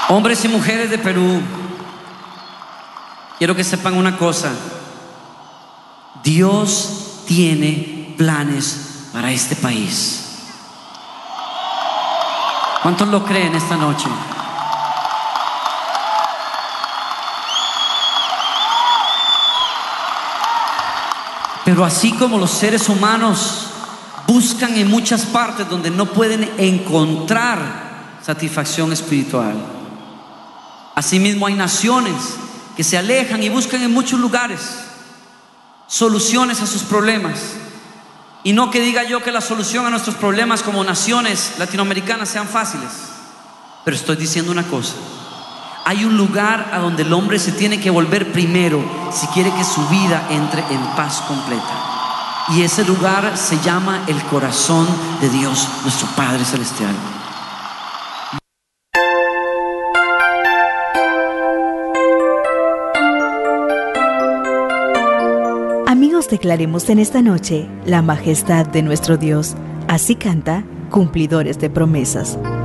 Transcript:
Hombres y mujeres de Perú, quiero que sepan una cosa: Dios tiene planes para este país. ¿Cuántos lo creen esta noche? Pero así como los seres humanos buscan en muchas partes donde no pueden encontrar satisfacción espiritual, asimismo hay naciones que se alejan y buscan en muchos lugares soluciones a sus problemas. Y no que diga yo que la solución a nuestros problemas como naciones latinoamericanas sean fáciles, pero estoy diciendo una cosa: hay un lugar a donde el hombre se tiene que volver primero si quiere que su vida entre en paz completa, y ese lugar se llama el corazón de Dios, nuestro Padre Celestial. Amigos, declaremos en esta noche la majestad de nuestro Dios. Así canta Cumplidores de Promesas.